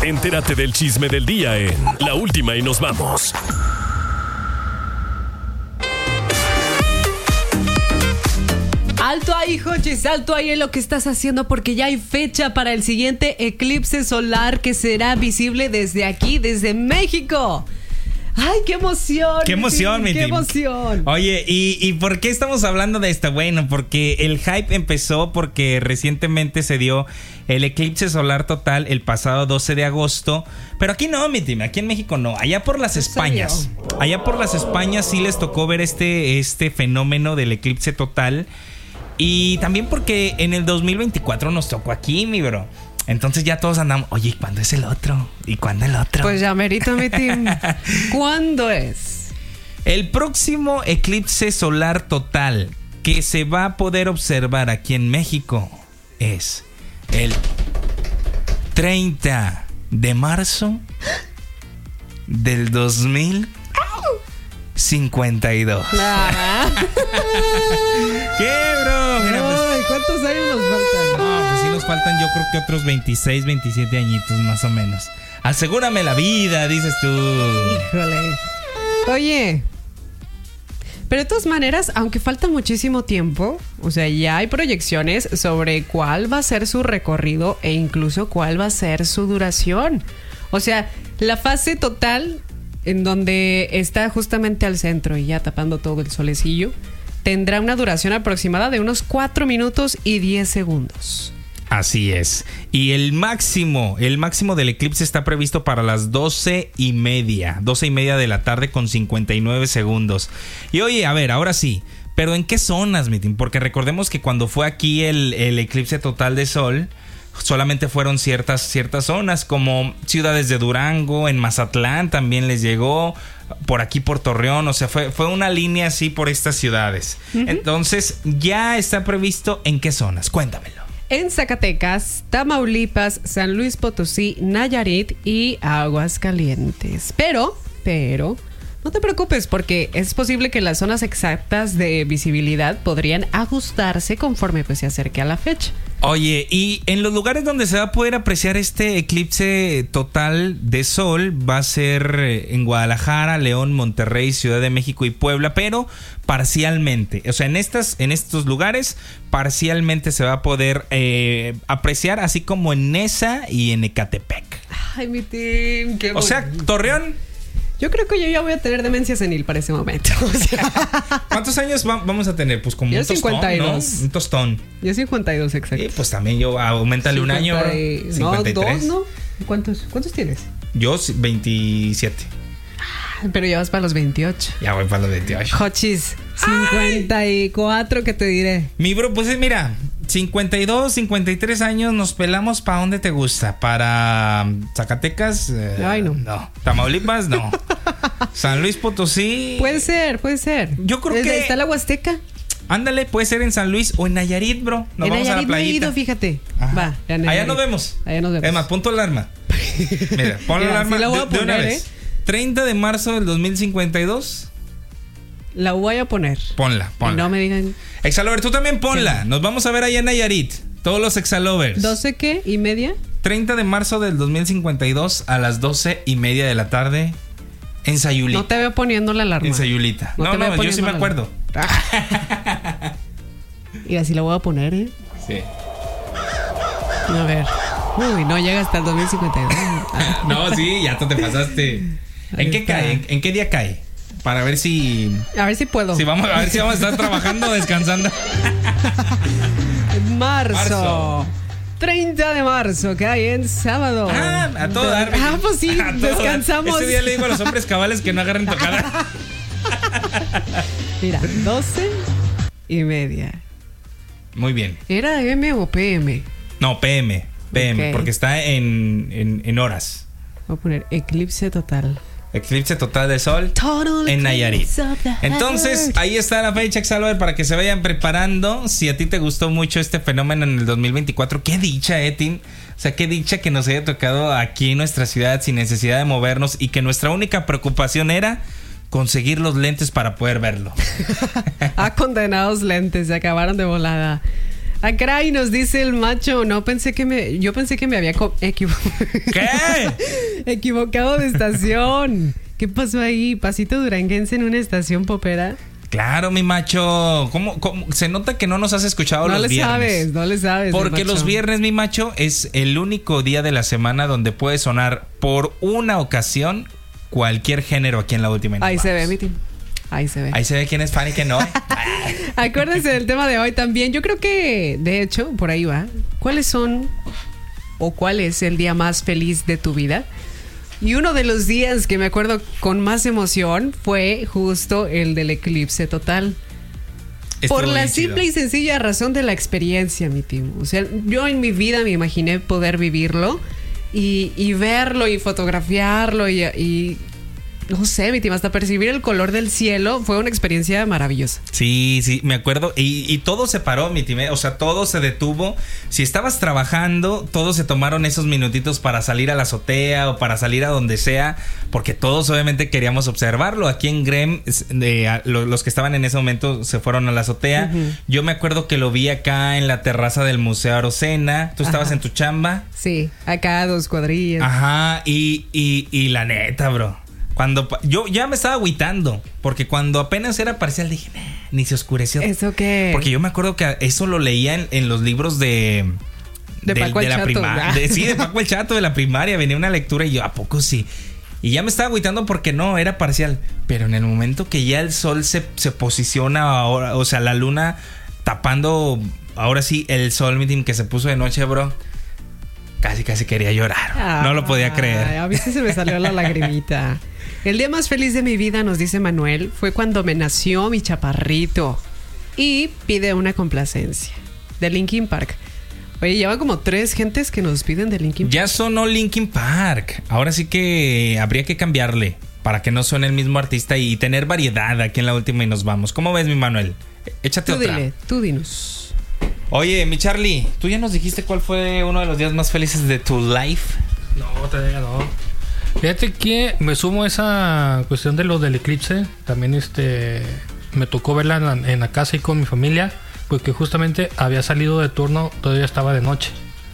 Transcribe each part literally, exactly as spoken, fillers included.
Entérate del chisme del día en La Última y Nos Vamos. Alto ahí, Jochis, alto ahí en lo que estás haciendo, porque ya hay fecha para el siguiente eclipse solar que será visible desde aquí, desde México. ¡Ay, qué emoción! ¡Qué emoción, mi ¡Qué team! emoción! Oye, ¿y, ¿y por qué estamos hablando de esto? Bueno, porque el hype empezó porque recientemente se dio el eclipse solar total el pasado doce de agosto. Pero aquí no, mi team, aquí en México no. Allá por las Españas. Allá por las Españas sí les tocó ver este, este fenómeno del eclipse total. Y también porque en el dos mil veinticuatro nos tocó aquí, mi bro. Entonces ya todos andamos, oye, ¿y cuándo es el otro? ¿Y cuándo el otro? Pues ya merito, mi team. ¿Cuándo es? El próximo eclipse solar total que se va a poder observar aquí en México es el treinta de marzo del dos mil cincuenta y dos. Ah. ¿Qué, bro? Mira, pues, Ay, ¿cuántos años nos faltan? no, pues sí nos faltan, yo creo que otros veintiséis, veintisiete añitos más o menos. Asegúrame la vida, dices tú. Híjole. Oye, pero de todas maneras, aunque falta muchísimo tiempo, o sea, ya hay proyecciones sobre cuál va a ser su recorrido e incluso cuál va a ser su duración. O sea, la fase total, en donde está justamente al centro y ya tapando todo el solecillo, tendrá una duración aproximada de unos cuatro minutos y diez segundos. Así es. Y el máximo, el máximo del eclipse está previsto para las doce y media. doce y media de la tarde con cincuenta y nueve segundos. Y oye, a ver, ahora sí. ¿Pero en qué zonas, Mitin? Porque recordemos que cuando fue aquí el, el eclipse total de sol, solamente fueron ciertas, ciertas zonas, como ciudades de Durango, en Mazatlán también les llegó, por aquí por Torreón, o sea, fue, fue una línea así por estas ciudades. Uh-huh. Entonces, ya está previsto en qué zonas, cuéntamelo. En Zacatecas, Tamaulipas, San Luis Potosí, Nayarit y Aguascalientes. Pero, pero, no te preocupes, porque es posible que las zonas exactas de visibilidad podrían ajustarse conforme pues se acerque a la fecha. Oye, y en los lugares donde se va a poder apreciar este eclipse total de sol va a ser en Guadalajara, León, Monterrey, Ciudad de México y Puebla, pero parcialmente. O sea, en estas, en estos lugares parcialmente se va a poder eh, apreciar, así como en Neza y en Ecatepec. Ay, mi team, qué O sea, Torreón. Yo creo que yo ya voy a tener demencia senil para ese momento. O sea, ¿cuántos años va- vamos a tener? Pues como yo un tostón, cincuenta y dos. ¿no? Un tostón. Yo cincuenta y dos, exacto. Y pues también yo, aumentale un año, bro. cincuenta y tres. No, dos, ¿no? ¿Cuántos, ¿Cuántos tienes? Yo veintisiete. Pero ya vas para los veintiocho. Ya voy para los veintiocho. Jochis, cincuenta y cuatro, ¿qué te diré? Mi bro, pues mira, cincuenta y dos, cincuenta y tres años, nos pelamos. ¿Para dónde te gusta? ¿Para Zacatecas? Eh, Ay, no. No. ¿Tamaulipas? No. ¿San Luis Potosí? Puede ser, puede ser. Yo creo Desde que... está la Huasteca. Ándale, puede ser en San Luis o en Nayarit, bro. Nos en vamos Nayarit a la no he playita. ido, fíjate. Ajá. Va, ya Allá nos vemos. Allá nos vemos. Es más, punto alarma. Mira, pon la Mira, alarma sí la voy de, a poner, de una vez. ¿eh? treinta de marzo del dos mil cincuenta y dos. La voy a poner. Ponla, ponla. Y no me digan. Exalover, tú también ponla. Nos vamos a ver allá en Nayarit. Todos los Exalovers. ¿doce qué? ¿Y media? treinta de marzo del dos mil cincuenta y dos a las doce y media de la tarde en Sayulita. No te veo poniendo la alarma. En Sayulita. No No, te no, veo yo sí me poniendo la acuerdo. Y así la voy a poner, ¿eh? Sí. A ver. Uy, no llega hasta el dos mil cincuenta y dos. Ah. No, sí, ya tú te pasaste. Ahí ¿En qué está. cae? ¿En, en qué día cae? Para ver si... A ver si puedo. si vamos, a ver si vamos a estar trabajando o descansando. Marzo. Marzo. treinta de marzo, que hay en sábado. Ah, a todo dar. Ah, pues sí, A todo dar. descansamos. Ese día le digo a los hombres cabales que no agarren tocada. Mira, doce y media. Muy bien. ¿Era M o P M? No, P M. P M, Ok. porque está en, en, en horas. Voy a poner eclipse total. Eclipse total de sol en Nayarit. Entonces, ahí está la fecha, Exalover, para que se vayan preparando. Si a ti te gustó mucho este fenómeno en el dos mil veinticuatro, qué dicha, eh, Tim. O sea, qué dicha que nos haya tocado aquí en nuestra ciudad sin necesidad de movernos y que nuestra única preocupación era conseguir los lentes para poder verlo. Ah, condenados lentes, se acabaron de volada. Ah, caray, nos dice el macho. No, pensé que me... Yo pensé que me había co- equivo- ¿Qué? equivocado de estación. ¿Qué pasó ahí? ¿Pasito duranguense en una estación popera? Claro, mi macho. ¿Cómo, cómo? Se nota que no nos has escuchado No los le viernes. sabes, no le sabes. Porque macho. los viernes, mi macho, es el único día de la semana donde puede sonar por una ocasión cualquier género aquí en La Última. Ahí se ve, mi team. Ahí se ve. Ahí se ve quién es fan y quién no. Acuérdense del tema de hoy también. Yo creo que, de hecho, por ahí va. ¿Cuáles son o cuál es el día más feliz de tu vida? Y uno de los días que me acuerdo con más emoción fue justo el del eclipse total. Estuvo Por la bien simple chido. y sencilla razón de la experiencia, mi team. O sea, yo en mi vida me imaginé poder vivirlo y, y verlo y fotografiarlo y, y no sé, mi team, hasta percibir el color del cielo fue una experiencia maravillosa. Sí, sí, me acuerdo. Y, y todo se paró, mi time. O sea, todo se detuvo. Si estabas trabajando, todos se tomaron esos minutitos para salir a la azotea o para salir a donde sea, porque todos obviamente queríamos observarlo. Aquí en Grem, de, a, lo, los que estaban en ese momento se fueron a la azotea. Uh-huh. Yo me acuerdo que lo vi acá en la terraza del Museo Arocena. Tú estabas Ajá. en tu chamba. Sí, acá a dos cuadrillas. Ajá, y, y, y la neta, bro. Cuando yo ya me estaba agüitando, porque cuando apenas era parcial dije, nah, ni se oscureció. ¿Eso qué? Porque yo me acuerdo que eso lo leía en, en los libros de de, de Paco el de la Chato. primaria. Sí, de Paco el Chato de la primaria, venía una lectura y yo, ¿a poco sí? Y ya me estaba agüitando porque no, era parcial. Pero en el momento que ya el sol se, se posiciona ahora, o sea, la luna tapando, ahora sí, el sol, mi team, que se puso de noche, bro. Casi, casi quería llorar. Ah, no lo podía creer. A mí sí se me salió la lagrimita. El día más feliz de mi vida, nos dice Manuel, fue cuando me nació mi chaparrito. Y pide una complacencia de Linkin Park. Oye, lleva como tres gentes que nos piden de Linkin Park. Ya sonó Linkin Park. Ahora sí que habría que cambiarle para que no suene el mismo artista y tener variedad aquí en La Última y nos vamos. ¿Cómo ves, mi Manuel? Échate tú otra. Dile, tú dinos. Oye, mi Charlie, ¿tú ya nos dijiste cuál fue uno de los días más felices de tu life? No, todavía no. Fíjate que me sumo a esa cuestión de lo del eclipse. También este me tocó verla en la, en la casa y con mi familia, porque justamente había salido de turno, todavía estaba de noche.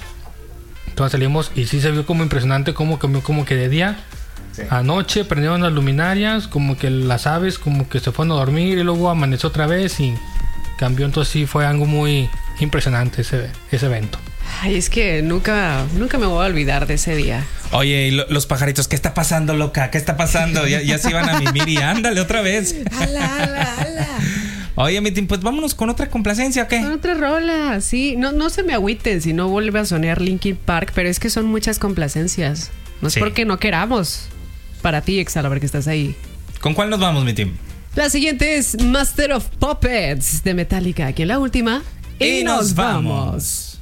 Entonces salimos y sí se vio como impresionante cómo cambió como que de día sí. a noche, prendieron las luminarias, como que las aves como que se fueron a dormir y luego amaneció otra vez y cambió. Entonces sí fue algo muy impresionante ese, ese evento. Ay, es que nunca, nunca me voy a olvidar de ese día. Oye, y lo, los pajaritos, ¿qué está pasando, loca? ¿Qué está pasando? Ya, ya se iban a mimir y ándale otra vez. ¡Ala, ala, ala! Oye, mi team, pues vámonos con otra complacencia, ¿o qué? Con otra rola, sí. No, no se me agüiten si no vuelve a sonar Linkin Park, pero es que son muchas complacencias. No es sí. porque no queramos. Para ti, Exalabra, que estás ahí. ¿Con cuál nos vamos, mi team? La siguiente es Master of Puppets de Metallica, aquí en La Última. Y, y nos, nos vamos. vamos.